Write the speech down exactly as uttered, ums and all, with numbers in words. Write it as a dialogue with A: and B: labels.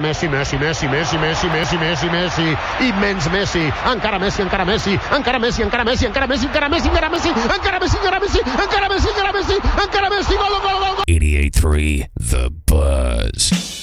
A: Messi, Messi, Messi, Messi, Messi, Messi, Messi, Messi, immens Messi, encara Messi, encara Messi, encara Messi, encara Messi, encara Messi, encara Messi, encara Messi, encara Messi, encara Messi, encara Messi, encara Messi, encara Messi, gol, gol, gol, gol.
B: eighty-eight point three The Buzz.